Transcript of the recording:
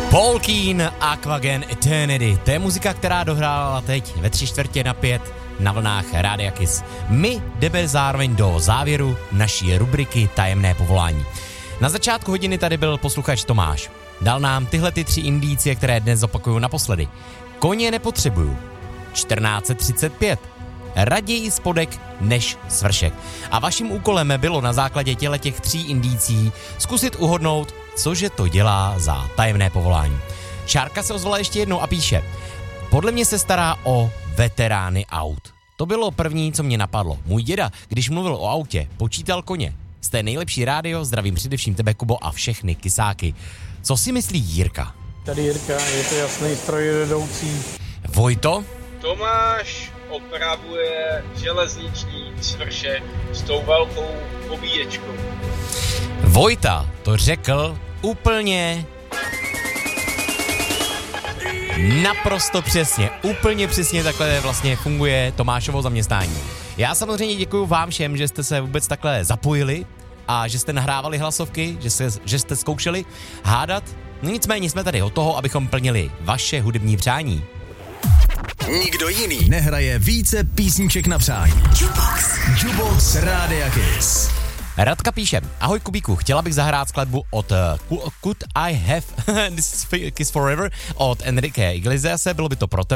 Paul Keane, Aquagen, Eternity. To je muzika, která dohrála teď ve 3:45 na vlnách Rádia Kiss. My jdeme zároveň do závěru naší rubriky Tajemné povolání. Na začátku hodiny tady byl posluchač Tomáš. Dal nám tyhle 3 indicie, které dnes opakuju naposledy. Koně nepotřebuju. 1435. Raději spodek než svršek. A vaším úkolem bylo na základě těch 3 indicí zkusit uhodnout, cože to dělá za tajemné povolání. Šárka se ozvala ještě jednou a píše: podle mě se stará o veterány aut. To bylo první, co mě napadlo. Můj děda, když mluvil o autě, počítal koně. Jste nejlepší rádio, zdravím především tebe, Kubo, a všechny kysáky. Co si myslí Jirka? Tady Jirka, je to jasný strojvedoucí. Vojto? Tomáš opravuje železniční svršek s tou velkou pobíječkou. Vojta to řekl úplně naprosto přesně. Úplně přesně takhle vlastně funguje Tomášovo zaměstnání. Já samozřejmě děkuju vám všem, že jste se vůbec takhle zapojili a že jste nahrávali hlasovky, že jste zkoušeli hádat. No nicméně jsme tady od toho, abychom plnili vaše hudební přání. Nikdo jiný nehraje více písniček na přání. Jukebox Rádia Kiss. Radka píše: ahoj Kubíku, chtěla bych zahrát skladbu od Could I Have This Kiss Forever od Enrique Iglesiase, bylo by to pro tebe.